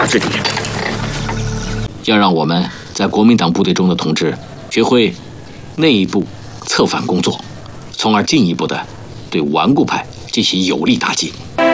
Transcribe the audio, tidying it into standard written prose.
之敌。 要让我们在国民党部队中的同志学会内部策反工作，从而进一步的对顽固派进行有力打击。